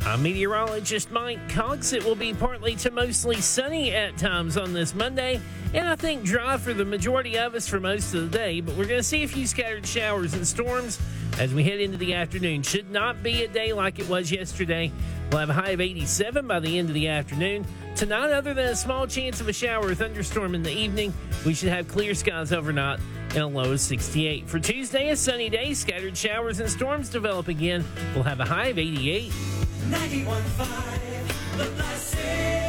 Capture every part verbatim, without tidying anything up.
I'm meteorologist Mike Cox. It will be partly to mostly sunny at times on this Monday, and I think dry for the majority of us for most of the day, but we're going to see a few scattered showers and storms as we head into the afternoon. Should not be a day like it was yesterday. We'll have a high of eighty-seven by the end of the afternoon. Tonight, other than a small chance of a shower or thunderstorm in the evening, we should have clear skies overnight and a low of sixty-eight. For Tuesday, a sunny day. Scattered showers and storms develop again. We'll have a high of eighty-eight. ninety-one point five, The Blessing.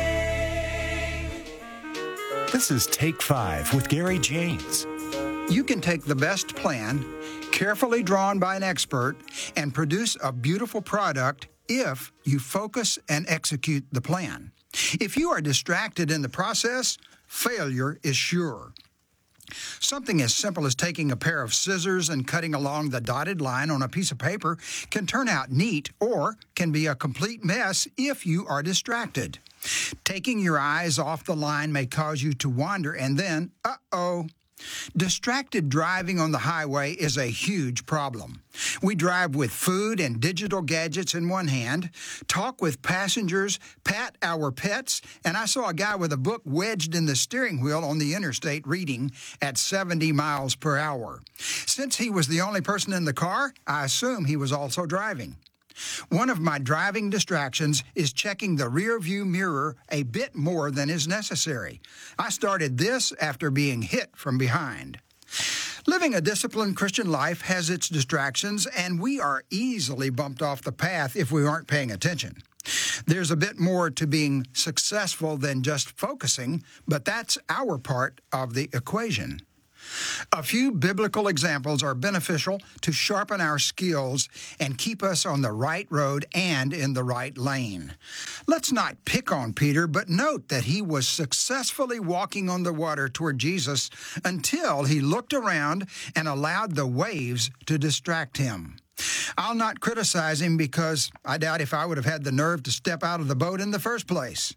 This is Take Five with Gary James. You can take the best plan, carefully drawn by an expert, and produce a beautiful product if you focus and execute the plan. If you are distracted in the process, failure is sure. Something as simple as taking a pair of scissors and cutting along the dotted line on a piece of paper can turn out neat or can be a complete mess if you are distracted. Taking your eyes off the line may cause you to wander and then, uh-oh. Distracted driving on the highway is a huge problem. We drive with food and digital gadgets in one hand, talk with passengers, pat our pets, and I saw a guy with a book wedged in the steering wheel on the interstate reading at seventy miles per hour. Since he was the only person in the car, I assume he was also driving. One of my driving distractions is checking the rearview mirror a bit more than is necessary. I started this after being hit from behind. Living a disciplined Christian life has its distractions, and we are easily bumped off the path if we aren't paying attention. There's a bit more to being successful than just focusing, but that's our part of the equation. A few biblical examples are beneficial to sharpen our skills and keep us on the right road and in the right lane. Let's not pick on Peter, but note that he was successfully walking on the water toward Jesus until he looked around and allowed the waves to distract him. I'll not criticize him because I doubt if I would have had the nerve to step out of the boat in the first place.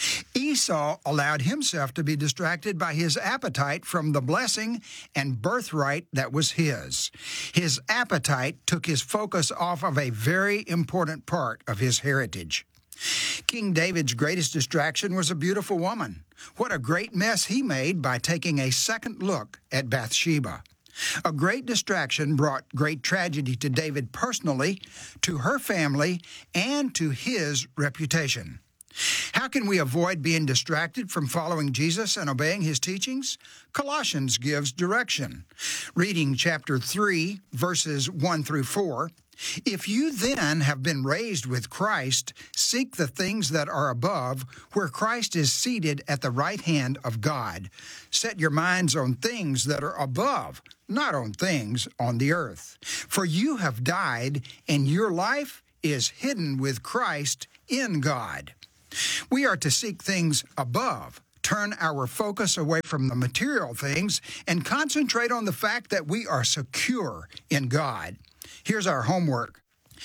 Esau allowed himself to be distracted by his appetite from the blessing and birthright that was his. His appetite took his focus off of a very important part of his heritage. King David's greatest distraction was a beautiful woman. What a great mess he made by taking a second look at Bathsheba. A great distraction brought great tragedy to David personally, to her family, and to his reputation. How can we avoid being distracted from following Jesus and obeying his teachings? Colossians gives direction. Reading chapter three, verses one through four, "If you then have been raised with Christ, seek the things that are above, where Christ is seated at the right hand of God. Set your minds on things that are above, not on things on the earth. For you have died, and your life is hidden with Christ in God." We are to seek things above, turn our focus away from the material things, and concentrate on the fact that we are secure in God. Here's our homework.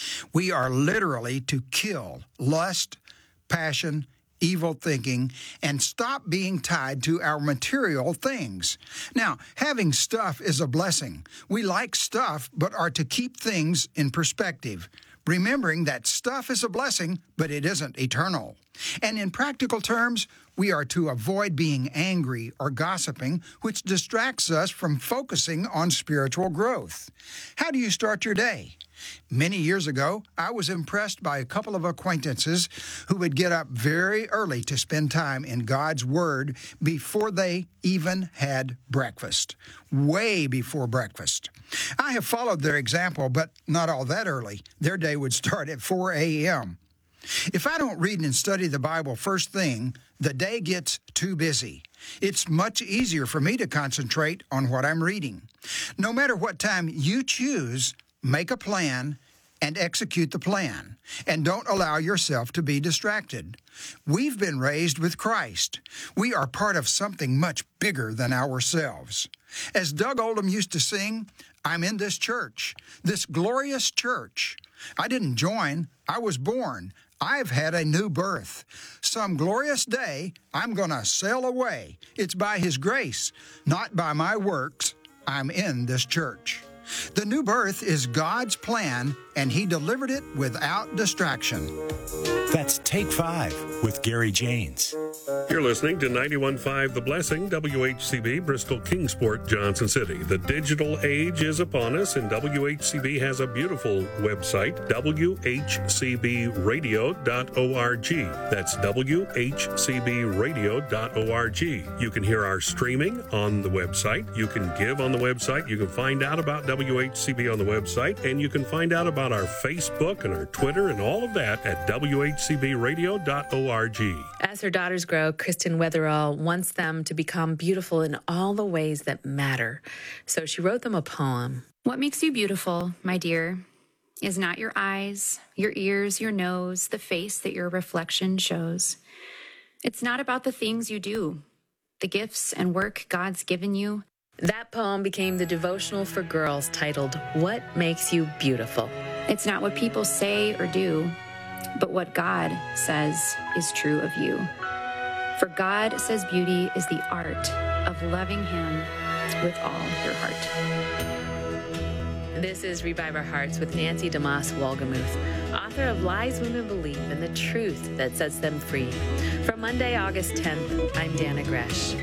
We are literally to kill lust, passion, evil thinking, and stop being tied to our material things. Now, having stuff is a blessing. We like stuff, but are to keep things in perspective, remembering that stuff is a blessing, but it isn't eternal. And in practical terms, we are to avoid being angry or gossiping, which distracts us from focusing on spiritual growth. How do you start your day? Many years ago, I was impressed by a couple of acquaintances who would get up very early to spend time in God's Word before they even had breakfast, way before breakfast. I have followed their example, but not all that early. Their day would start at four a.m. If I don't read and study the Bible first thing, the day gets too busy. It's much easier for me to concentrate on what I'm reading. No matter what time you choose, make a plan and execute the plan, and don't allow yourself to be distracted. We've been raised with Christ. We are part of something much bigger than ourselves. As Doug Oldham used to sing, I'm in this church, this glorious church. I didn't join, I was born. I've had a new birth. Some glorious day, I'm going to sail away. It's by His grace, not by my works. I'm in this church. The new birth is God's plan, and He delivered it without distraction. That's Take Five with Gary Janes. You're listening to ninety-one point five The Blessing, W H C B, Bristol, Kingsport, Johnson City. The digital age is upon us, and W H C B has a beautiful website, w h c b radio dot org. That's w h c b radio dot org. You can hear our streaming on the website. You can give on the website. You can find out about W H C B on the website, and you can find out about our Facebook and our Twitter and all of that at w h c b radio dot org. As her daughters grow, Kristen Weatherall wants them to become beautiful in all the ways that matter. So she wrote them a poem. What makes you beautiful, my dear, is not your eyes, your ears, your nose, the face that your reflection shows. It's not about the things you do, the gifts and work God's given you. That poem became the devotional for girls titled, What Makes You Beautiful? It's not what people say or do, but what God says is true of you. For God says beauty is the art of loving Him with all your heart. This is Revive Our Hearts with Nancy DeMoss Wolgemuth, author of Lies Women Believe and the Truth That Sets Them Free. For Monday, August tenth, I'm Dana Gresh.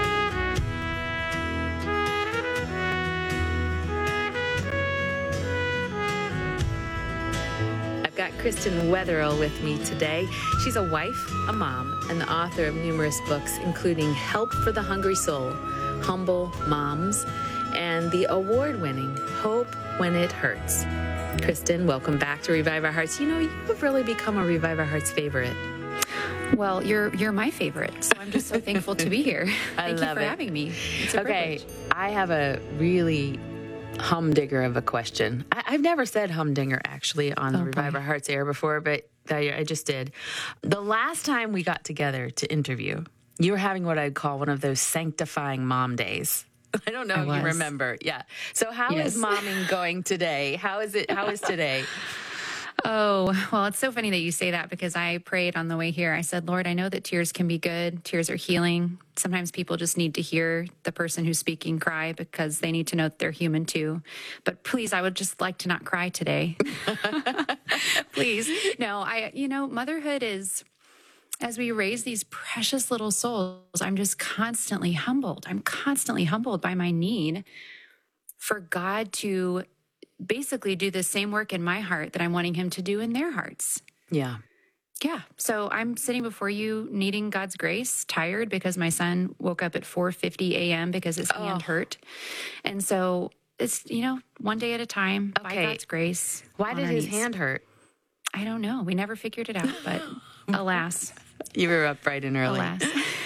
Got Kristen Weatherall with me today. She's a wife, a mom, and the author of numerous books, including Help for the Hungry Soul, Humble Moms, and the award-winning Hope When It Hurts. Kristen, welcome back to Revive Our Hearts. You know, you've really become a Revive Our Hearts favorite. Well, you're you're my favorite, so I'm just so thankful to be here. I Thank love you for it. having me. It's a Okay, privilege. I have a really humdinger of a question. I, I've never said humdinger actually on the Oh, Revive boy. Our Hearts air before, but I, I just did. The last time we got together to interview, you were having what I'd call one of those sanctifying mom days. I don't know I if you was. remember. Yeah. So how is Yes. momming going today? How is it? How is today? Oh, well, it's so funny that you say that because I prayed on the way here. I said, Lord, I know that tears can be good. Tears are healing. Sometimes people just need to hear the person who's speaking cry because they need to know that they're human too. But please, I would just like to not cry today. Please. No, I, you know, motherhood is, as we raise these precious little souls, I'm just constantly humbled. I'm constantly humbled by my need for God to basically do the same work in my heart that I'm wanting Him to do in their hearts. Yeah. Yeah. So I'm sitting before you needing God's grace, tired because my son woke up at four fifty a.m. because his hand Oh. hurt. And so it's, you know, one day at a time, by Okay. God's grace. Why on did our his knees. hand hurt? I don't know. We never figured it out, but alas, You were up bright and early. alas.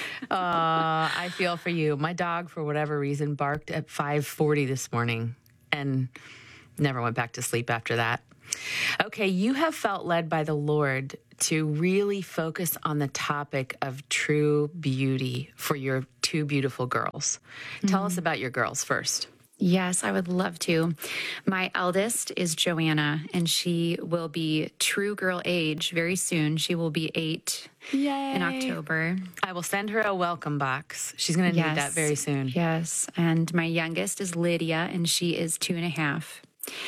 Uh, I feel for you. My dog, for whatever reason, barked at five forty this morning and never went back to sleep after that. Okay, you have felt led by the Lord to really focus on the topic of true beauty for your two beautiful girls. Tell us about your girls first. Yes, I would love to. My eldest is Joanna, and she will be true girl age very soon. She will be eight Yay. in October. I will send her a welcome box. She's going to need that very soon. Yes. And my youngest is Lydia, and she is two and a half.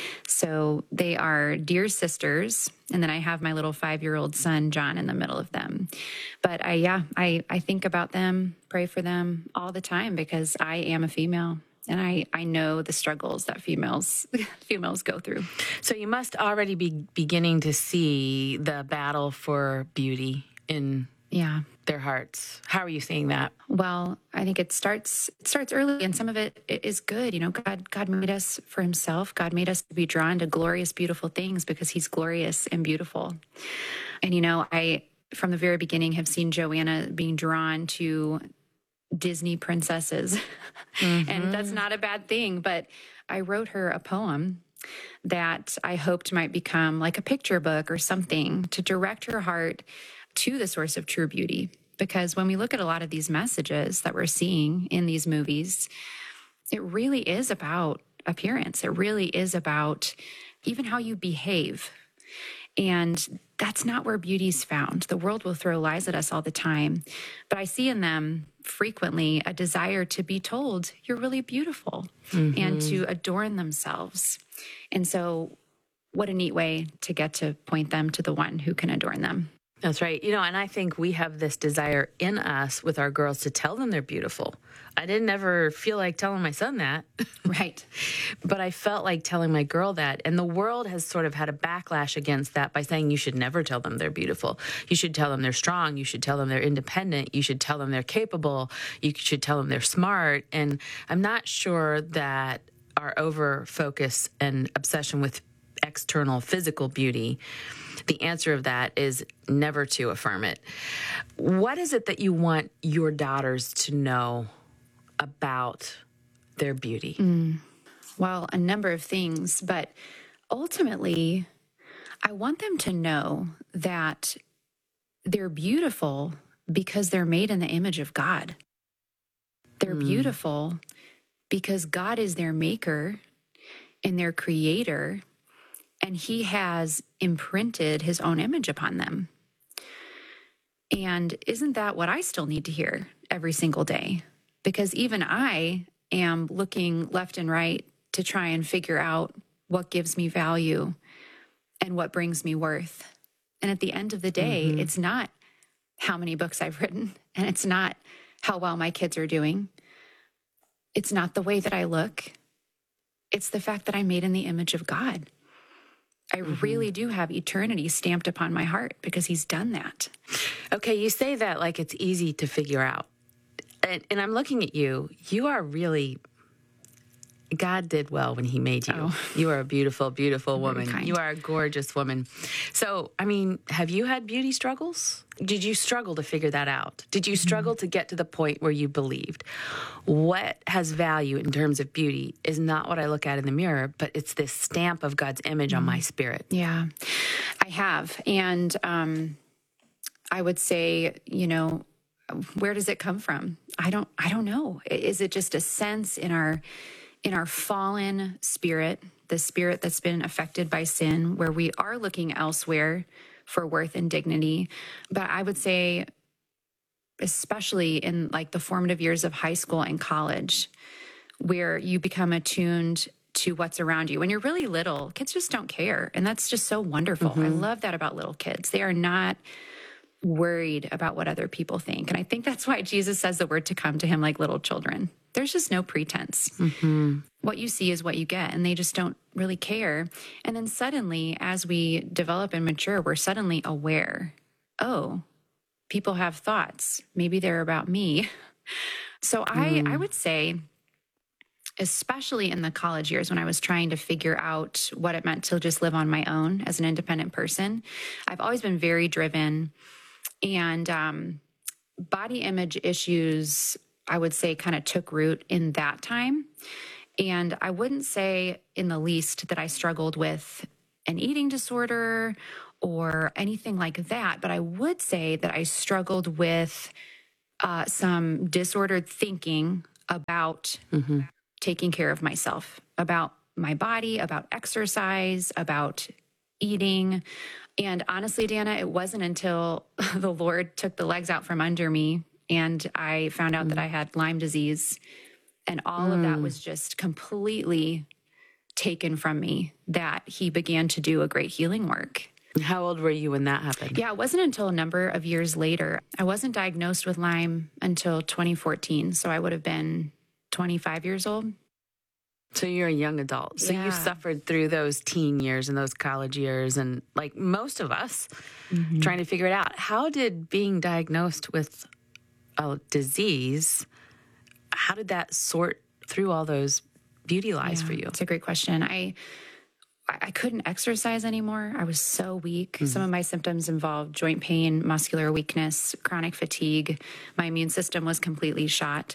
So they are dear sisters. And then I have my little five-year-old son, John, in the middle of them. But I, yeah, I, I think about them, pray for them all the time because I am a female. And I, I know the struggles that females females go through. So you must already be beginning to see the battle for beauty in Yeah. their hearts. How are you seeing that? Well, I think it starts it starts early, and some of it is good. You know, God God made us for Himself. God made us to be drawn to glorious, beautiful things because He's glorious and beautiful. And you know, I from the very beginning have seen Joanna being drawn to Disney princesses, mm-hmm. and that's not a bad thing. But I wrote her a poem that I hoped might become like a picture book or something to direct her heart to the source of true beauty. Because when we look at a lot of these messages that we're seeing in these movies, it really is about appearance. It really is about even how you behave. And that's not where beauty's found. The world will throw lies at us all the time. But I see in them frequently a desire to be told, you're really beautiful, mm-hmm. and to adorn themselves. And so what a neat way to get to point them to the one who can adorn them. That's right. You know, and I think we have this desire in us with our girls to tell them they're beautiful. I didn't ever feel like telling my son that. Right. But I felt like telling my girl that. And the world has sort of had a backlash against that by saying you should never tell them they're beautiful. You should tell them they're strong. You should tell them they're independent. You should tell them they're capable. You should tell them they're smart. And I'm not sure that our over focus and obsession with external physical beauty, the answer of that is never to affirm it. What is it that you want your daughters to know about their beauty? Mm. Well, a number of things, but ultimately, I want them to know that they're beautiful because they're made in the image of God. They're mm. beautiful because God is their maker and their creator, and he has imprinted his own image upon them. And isn't that what I still need to hear every single day? Because even I am looking left and right to try and figure out what gives me value and what brings me worth. And at the end of the day, mm-hmm. it's not how many books I've written, and it's not how well my kids are doing. It's not the way that I look. It's the fact that I'm made in the image of God. I mm-hmm. really do have eternity stamped upon my heart because he's done that. Okay, you say that like it's easy to figure out. And, and I'm looking at you. You are really, God did well when he made you. Oh. You are a beautiful, beautiful woman. You are a gorgeous woman. So, I mean, have you had beauty struggles? Did you struggle to figure that out? Did you struggle mm-hmm. to get to the point where you believed what has value in terms of beauty is not what I look at in the mirror, but it's this stamp of God's image mm-hmm. on my spirit? Yeah, I have. And um, I would say, you know, where does it come from? I don't, I don't know. Is it just a sense in our, in our fallen spirit, the spirit that's been affected by sin, where we are looking elsewhere for worth and dignity? But I would say, especially in like the formative years of high school and college, where you become attuned to what's around you. When you're really little, kids just don't care. And that's just so wonderful. Mm-hmm. I love that about little kids. They are not worried about what other people think. And I think that's why Jesus says the word to come to him like little children. There's just no pretense. Mm-hmm. What you see is what you get, and they just don't really care. And then suddenly, as we develop and mature, we're suddenly aware, oh, people have thoughts. Maybe they're about me. So mm. I, I would say, especially in the college years when I was trying to figure out what it meant to just live on my own as an independent person, I've always been very driven. And um, body image issues, I would say, kind of took root in that time. And I wouldn't say in the least that I struggled with an eating disorder or anything like that, but I would say that I struggled with uh, some disordered thinking about mm-hmm. taking care of myself, about my body, about exercise, about eating. And honestly, Dana, it wasn't until the Lord took the legs out from under me and I found out mm. that I had Lyme disease, and all mm. of that was just completely taken from me, that he began to do a great healing work. How old were you when that happened? Yeah, it wasn't until a number of years later. I wasn't diagnosed with Lyme until twenty fourteen, so I would have been twenty-five years old. So you're a young adult. So yeah. you suffered through those teen years and those college years, and like most of us, mm-hmm. trying to figure it out. How did being diagnosed with a disease, how did that sort through all those beauty lies yeah, for you? It's a great question. I I couldn't exercise anymore. I was so weak. Mm-hmm. Some of my symptoms involved joint pain, muscular weakness, chronic fatigue. My immune system was completely shot.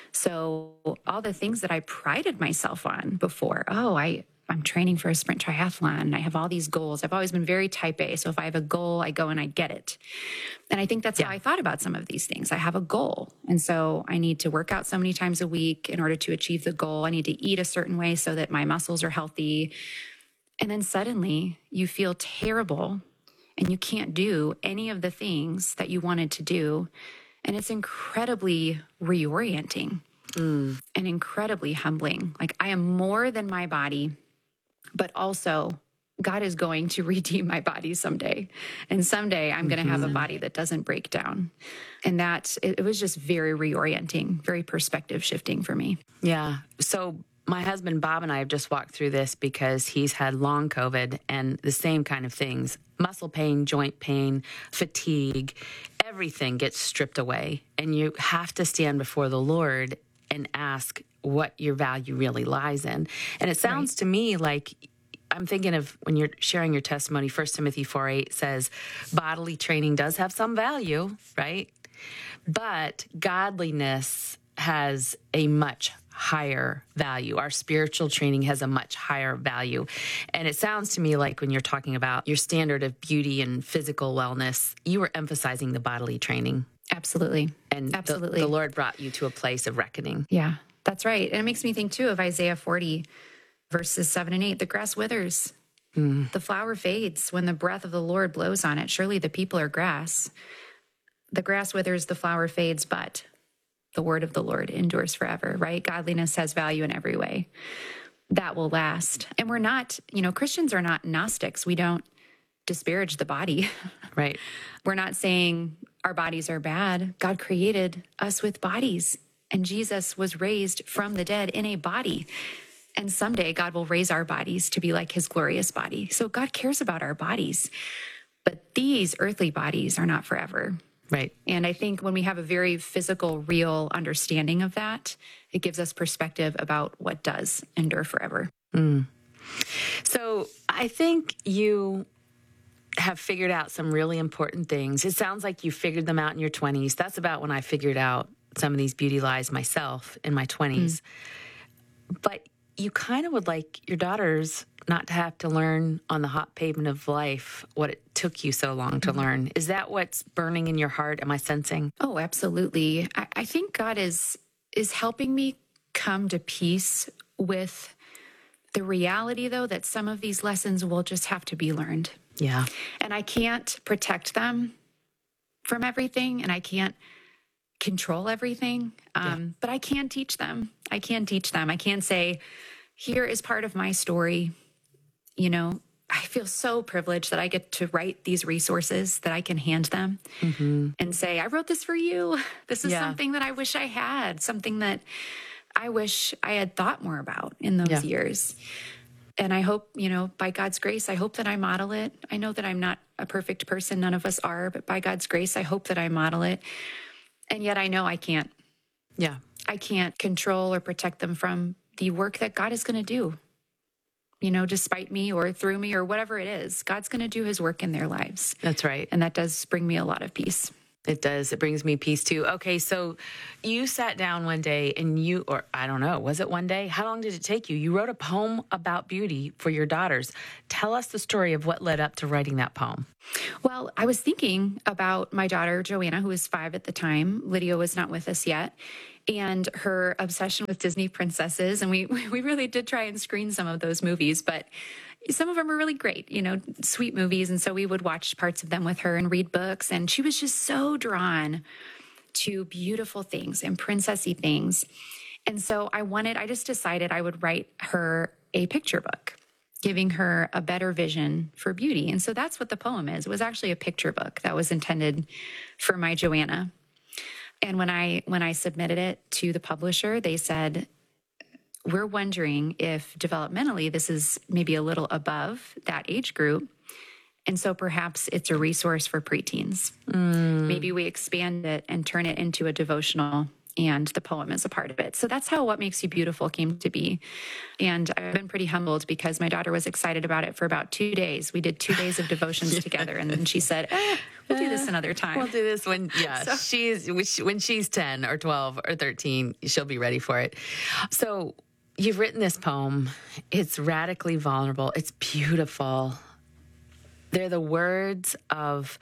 So all the things that I prided myself on before, oh, I, I'm training for a sprint triathlon. I have all these goals. I've always been very type A. So if I have a goal, I go and I get it. And I think that's yeah. how I thought about some of these things. I have a goal. And so I need to work out so many times a week in order to achieve the goal. I need to eat a certain way so that my muscles are healthy. And then suddenly you feel terrible and you can't do any of the things that you wanted to do. And it's incredibly reorienting mm. and incredibly humbling. Like, I am more than my body, but also God is going to redeem my body someday. And someday I'm going to have a body that doesn't break down. And that, it, it was just very reorienting, very perspective shifting for me. Yeah. So my husband, Bob, and I have just walked through this because he's had long COVID and the same kind of things. Muscle pain, joint pain, fatigue, everything gets stripped away. And you have to stand before the Lord and ask what your value really lies in. And it sounds right. to me like, I'm thinking of when you're sharing your testimony, First Timothy four eight says bodily training does have some value, right? But godliness has a much higher value. Our spiritual training has a much higher value. And it sounds to me like when you're talking about your standard of beauty and physical wellness, you were emphasizing the bodily training. Absolutely. And Absolutely. The, the Lord brought you to a place of reckoning. Yeah, that's right. And it makes me think too of Isaiah forty, verses seven and eight. The grass withers, mm. the flower fades when the breath of the Lord blows on it. Surely the people are grass. The grass withers, the flower fades, but the word of the Lord endures forever, right? Godliness has value in every way. That will last. And we're not, you know, Christians are not Gnostics. We don't disparage the body. Right. We're not saying our bodies are bad. God created us with bodies, and Jesus was raised from the dead in a body. And someday God will raise our bodies to be like his glorious body. So God cares about our bodies, but these earthly bodies are not forever. Right. And I think when we have a very physical, real understanding of that, it gives us perspective about what does endure forever. Mm. So I think you have figured out some really important things. It sounds like you figured them out in your twenties. That's about when I figured out some of these beauty lies myself in my twenties. Mm. But you kind of would like your daughters not to have to learn on the hot pavement of life what it took you so long to mm-hmm. learn. Is that what's burning in your heart? Am I sensing? Oh, absolutely. I, I think God is is helping me come to peace with the reality, though, that some of these lessons will just have to be learned. Yeah. And I can't protect them from everything, and I can't control everything, um, yeah. but I can teach them. I can teach them. I can say, here is part of my story. You know, I feel so privileged that I get to write these resources that I can hand them mm-hmm. and say, I wrote this for you. This is yeah. something that I wish I had, something that I wish I had thought more about in those yeah. years. And I hope, you know, by God's grace, I hope that I model it. I know that I'm not a perfect person. None of us are, but by God's grace, I hope that I model it. And yet I know I can't. Yeah. I can't control or protect them from the work that God is going to do, you know, despite me or through me or whatever it is. God's going to do his work in their lives. That's right. And that does bring me a lot of peace. It does. It brings me peace too. Okay, so you sat down one day and you, or I don't know, was it one day? How long did it take you? You wrote a poem about beauty for your daughters. Tell us the story of what led up to writing that poem. Well, I was thinking about my daughter, Joanna, who was five at the time. Lydia was not with us yet. And her obsession with Disney princesses. And we we really did try and screen some of those movies, but some of them are really great, you know, sweet movies. And so we would watch parts of them with her and read books. And she was just so drawn to beautiful things and princessy things. And so I wanted, I just decided I would write her a picture book, giving her a better vision for beauty. And so that's what the poem is. It was actually a picture book that was intended for my Joanna. And when I when I submitted it to the publisher, they said, we're wondering if developmentally this is maybe a little above that age group. And so perhaps it's a resource for preteens. Mm. Maybe we expand it and turn it into a devotional, and the poem is a part of it. So that's how What Makes You Beautiful came to be. And I've been pretty humbled because my daughter was excited about it for about two days. We did two days of devotions yeah. together. And then she said, eh, we'll do this another time. We'll do this when, yeah, so, she's when she's ten or twelve or thirteen, she'll be ready for it. So you've written this poem. It's radically vulnerable. It's beautiful. They're the words of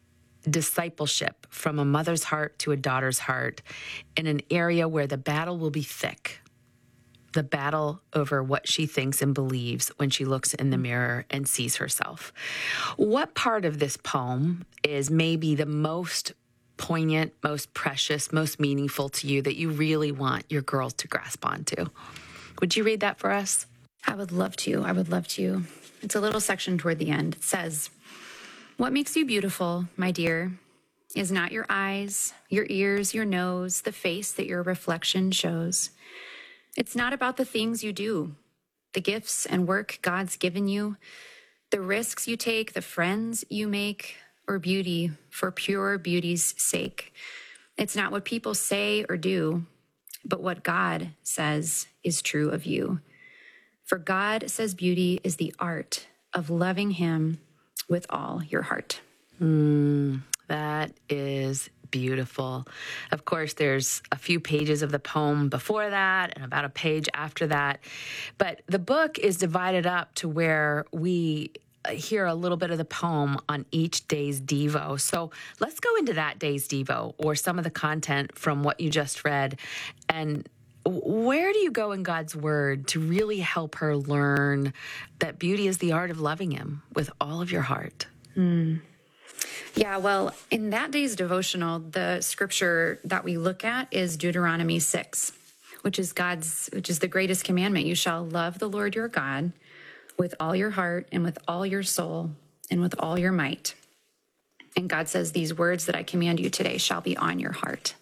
discipleship from a mother's heart to a daughter's heart in an area where the battle will be thick. the battle over what she thinks and believes when she looks in the mirror and sees herself. What part of this poem is maybe the most poignant, most precious, most meaningful to you that you really want your girls to grasp onto? Would you read that for us? I would love to. I would love to. It's a little section toward the end. It says, "What makes you beautiful, my dear, is not your eyes, your ears, your nose, the face that your reflection shows. It's not about the things you do, the gifts and work God's given you, the risks you take, the friends you make, or beauty for pure beauty's sake. It's not what people say or do, but what God says is true of you. For God says beauty is the art of loving him with all your heart." Mm, that is beautiful. Of course, there's a few pages of the poem before that and about a page after that. But the book is divided up to where we hear a little bit of the poem on each day's Devo. So let's go into that day's Devo or some of the content from what you just read. And where do you go in God's word to really help her learn that beauty is the art of loving him with all of your heart? Mm. Yeah, well, in that day's devotional, the scripture that we look at is Deuteronomy six, which is God's, which is the greatest commandment. You shall love the Lord your God with all your heart and with all your soul and with all your might. And God says, these words that I command you today shall be on your heart.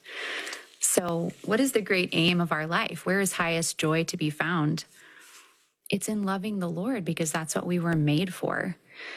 So what is the great aim of our life? Where is highest joy to be found? It's in loving the Lord, because that's what we were made for.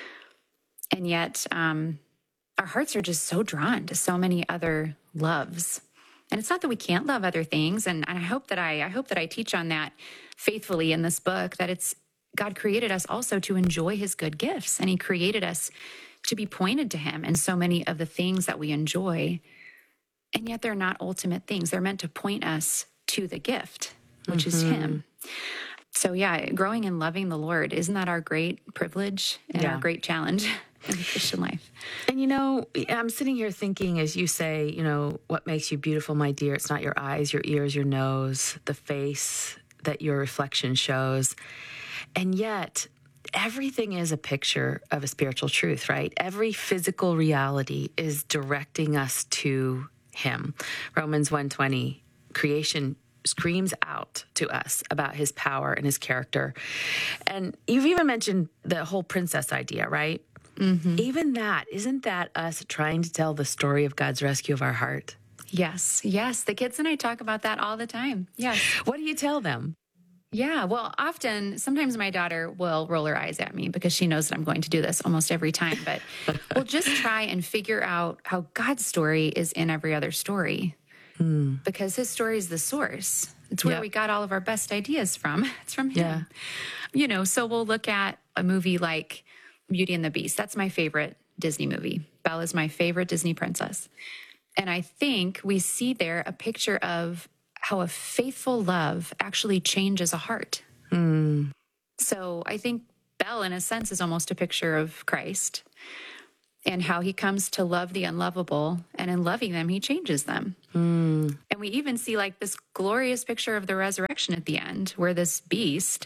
And yet, um, our hearts are just so drawn to so many other loves. And it's not that we can't love other things. And, and I hope that I, I hope that I teach on that faithfully in this book, that it's God created us also to enjoy his good gifts. And he created us to be pointed to him in so many of the things that we enjoy. And yet they're not ultimate things. They're meant to point us to the gift, which mm-hmm. is him. So yeah, growing and loving the Lord, isn't that our great privilege and yeah. our great challenge in the Christian life? And you know, I'm sitting here thinking, as you say, you know, what makes you beautiful, my dear? It's not your eyes, your ears, your nose, the face that your reflection shows. And yet, everything is a picture of a spiritual truth, right? Every physical reality is directing us to him. Romans one twenty, creation screams out to us about his power and his character. And you've even mentioned the whole princess idea, right? Mm-hmm. Even that, isn't that us trying to tell the story of God's rescue of our heart? Yes, yes. The kids and I talk about that all the time. Yes. What do you tell them? Yeah, well, often, sometimes my daughter will roll her eyes at me because she knows that I'm going to do this almost every time. But we'll just try and figure out how God's story is in every other story. Hmm. Because his story is the source. It's where yep. we got all of our best ideas from. It's from him. Yeah. You know, so we'll look at a movie like Beauty and the Beast. That's my favorite Disney movie. Belle is my favorite Disney princess. And I think we see there a picture of how a faithful love actually changes a heart. Mm. So I think Belle, in a sense, is almost a picture of Christ and how he comes to love the unlovable, and in loving them, he changes them. Mm. And we even see like this glorious picture of the resurrection at the end, where this beast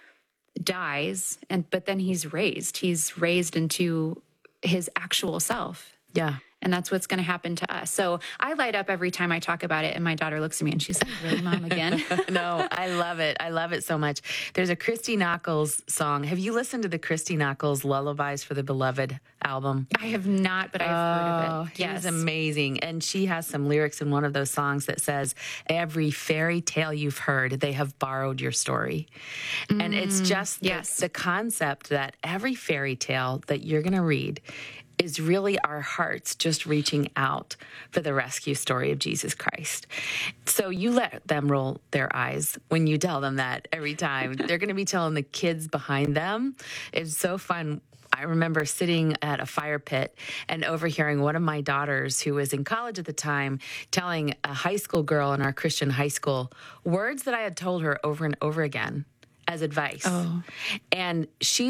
dies, and but then he's raised. He's raised into his actual self. Yeah. And that's what's going to happen to us. So I light up every time I talk about it, and my daughter looks at me and she's like, really, Mom, again? No, I love it. I love it so much. There's a Christy Nockels song. Have you listened to the Christy Nockels Lullabies for the Beloved album? I have not, but I've oh, heard of it. Yes. It is amazing. And she has some lyrics in one of those songs that says, every fairy tale you've heard, they have borrowed your story. Mm, and it's just yes. the, the concept that every fairy tale that you're going to read is really our hearts just reaching out for the rescue story of Jesus Christ. So you let them roll their eyes when you tell them that every time. They're going to be telling the kids behind them. It's so fun. I remember sitting at a fire pit and overhearing one of my daughters, who was in college at the time, telling a high school girl in our Christian high school words that I had told her over and over again as advice. Oh. And she's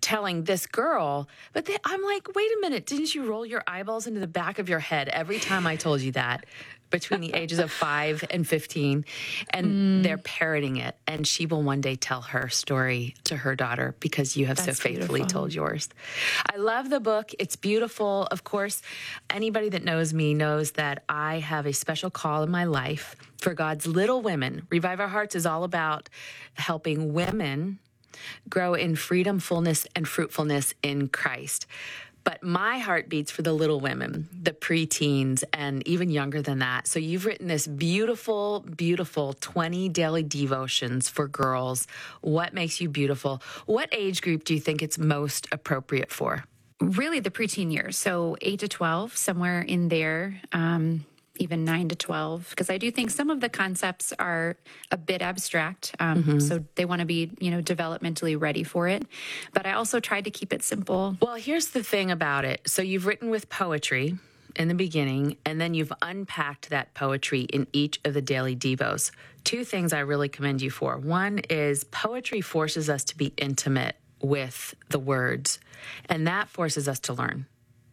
telling this girl, but they, I'm like, wait a minute, didn't you roll your eyeballs into the back of your head every time I told you that? Between the ages of five and fifteen, and mm. they're parroting it. And she will one day tell her story to her daughter because you have That's so faithfully beautiful. told yours. I love the book. It's beautiful. Of course, anybody that knows me knows that I have a special call in my life for God's little women. Revive Our Hearts is all about helping women grow in freedom, fullness, and fruitfulness in Christ. But my heart beats for the little women, the preteens, and even younger than that. So you've written this beautiful, beautiful twenty daily devotions for girls. What makes you beautiful? What age group do you think it's most appropriate for? Really the preteen years. So eight to twelve, somewhere in there. Um, even nine to twelve, because I do think some of the concepts are a bit abstract. Um, mm-hmm. So they want to be, you know, developmentally ready for it. But I also tried to keep it simple. Well, here's the thing about it. So you've written with poetry in the beginning, and then you've unpacked that poetry in each of the daily devos. Two things I really commend you for. One is poetry forces us to be intimate with the words, and that forces us to learn.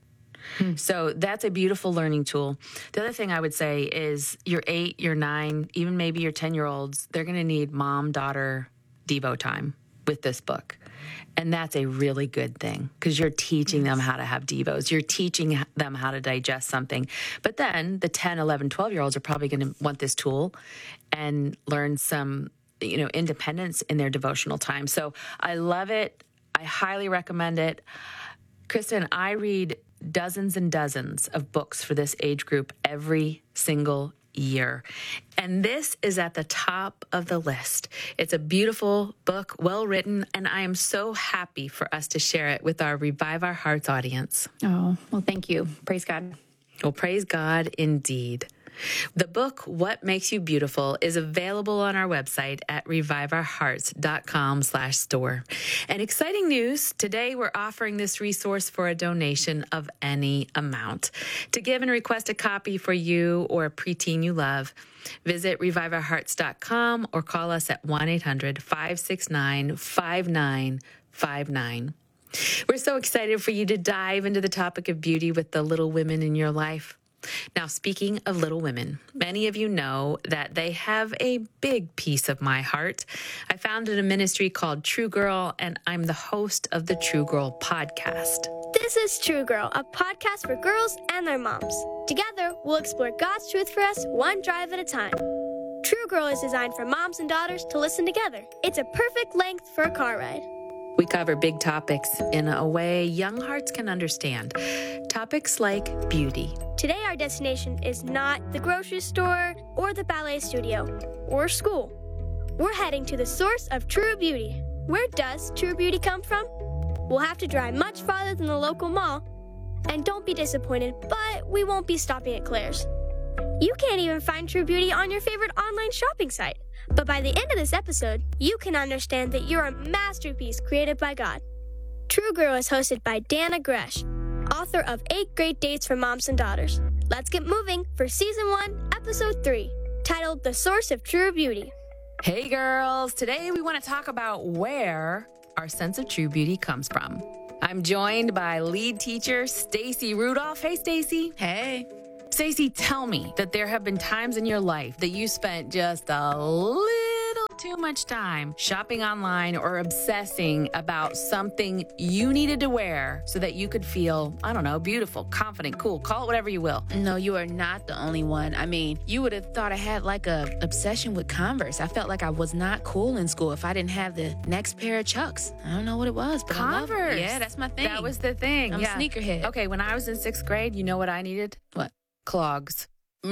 Hmm. So that's a beautiful learning tool. The other thing I would say is your eight, your nine, even maybe your ten-year-olds, they're going to need mom-daughter Devo time with this book. And that's a really good thing because you're teaching yes. them how to have Devos. You're teaching them how to digest something. But then the ten, eleven, twelve-year-olds are probably going to want this tool and learn some, you know, independence in their devotional time. So I love it. I highly recommend it. Kristen, I read dozens and dozens of books for this age group every single year. And this is at the top of the list. It's a beautiful book, well written, and I am so happy for us to share it with our Revive Our Hearts audience. Oh, well, thank you. Praise God. Well, praise God indeed. The book, What Makes You Beautiful, is available on our website at reviveourhearts.com slash store. And exciting news, today we're offering this resource for a donation of any amount. To give and request a copy for you or a preteen you love, visit revive our hearts dot com or call us at one eight hundred, five six nine, five nine five nine. We're so excited for you to dive into the topic of beauty with the little women in your life. Now, speaking of little women, many of you know that they have a big piece of my heart. I founded a ministry called True Girl, and I'm the host of the True Girl podcast. This is True Girl, a podcast for girls and their moms. Together, we'll explore God's truth for us one drive at a time. True Girl is designed for moms and daughters to listen together. It's a perfect length for a car ride. We cover big topics in a way young hearts can understand. Topics like beauty. Today, our destination is not the grocery store or the ballet studio or school. We're heading to the source of true beauty. Where does true beauty come from? We'll have to drive much farther than the local mall. And don't be disappointed, but we won't be stopping at Claire's. You can't even find true beauty on your favorite online shopping site. But by the end of this episode, you can understand that you're a masterpiece created by God. True Girl is hosted by Dana Gresh, author of Eight Great Dates for Moms and Daughters. Let's get moving for Season one, Episode three, titled The Source of True Beauty. Hey girls, today we want to talk about where our sense of true beauty comes from. I'm joined by lead teacher Stacy Rudolph. Hey Stacy. Hey. Stacy, tell me that there have been times in your life that you spent just a little too much time shopping online or obsessing about something you needed to wear so that you could feel, I don't know, beautiful, confident, cool, call it whatever you will. No, you are not the only one. I mean, you would have thought I had like a obsession with Converse. I felt like I was not cool in school if I didn't have the next pair of Chucks. I don't know what it was, but Converse. I love it. Yeah, that's my thing. That was the thing. I'm yeah. a sneakerhead. Okay, when I was in sixth grade, you know what I needed? What? Clogs. I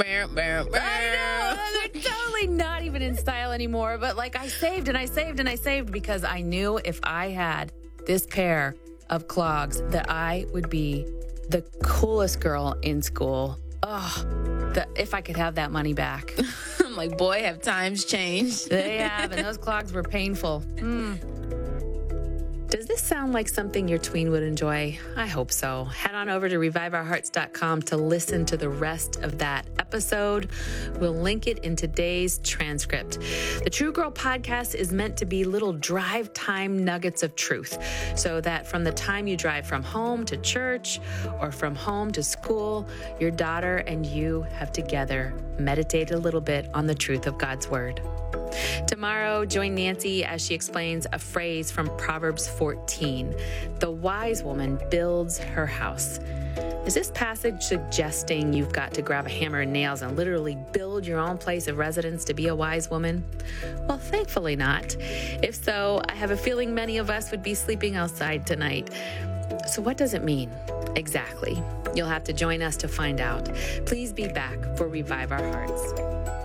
know, they're totally not even in style anymore, but like I saved and I saved and I saved because I knew if I had this pair of clogs that I would be the coolest girl in school. Oh, the, if I could have that money back. I'm like, boy, have times changed. They have, and those clogs were painful. Mm. Does this sound like something your tween would enjoy? I hope so. Head on over to revive our hearts dot com to listen to the rest of that episode. We'll link it in today's transcript. The True Girl podcast is meant to be little drive time nuggets of truth, so that from the time you drive from home to church or from home to school, your daughter and you have together meditated a little bit on the truth of God's word. Tomorrow, join Nancy as she explains a phrase from Proverbs fourteen. The wise woman builds her house. Is this passage suggesting you've got to grab a hammer and nails and literally build your own place of residence to be a wise woman? Well, thankfully not. If so, I have a feeling many of us would be sleeping outside tonight. So what does it mean exactly? You'll have to join us to find out. Please be back for Revive Our Hearts.